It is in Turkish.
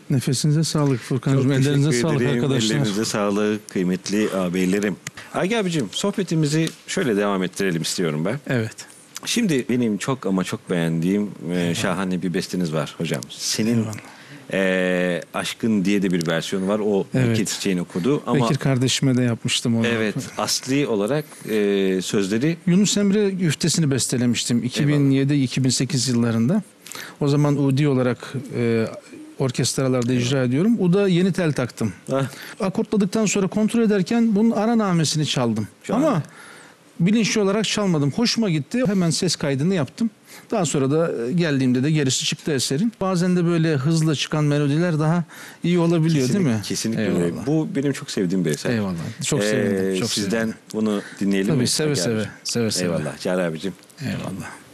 Nefesinize sağlık Furkan'cığım. Ellerinize sağlık arkadaşlar. Ellerinize sağlık kıymetli ağabeylerim. Agi abicim, sohbetimizi şöyle devam ettirelim istiyorum ben. Evet. Şimdi benim çok ama çok beğendiğim şahane bir besteniz var hocam. Senin Aşkın diye de bir versiyonu var. O Bekir Çiçek'in okudu. Ama Bekir kardeşime de yapmıştım onu. evet, asli olarak sözleri Yunus Emre güftesini bestelemiştim 2007-2008 yıllarında. O zaman Udi olarak orkestralarda icra ediyorum. Uda yeni tel taktım. Akortladıktan sonra kontrol ederken bunun ara namesini çaldım. Ama bilinçli olarak çalmadım. Hoşuma gitti. Hemen ses kaydını yaptım. Daha sonra da geldiğimde de gerisi çıktı eserin. Bazen de böyle hızla çıkan melodiler daha iyi olabiliyor, değil mi? Kesinlikle öyle. Bu benim çok sevdiğim bir eser. Eyvallah. Çok sevindim. Çok sizden sevindim. bunu dinleyelim Tabii mi? seve seve. Eyvallah. Cari abicim. Eyvallah.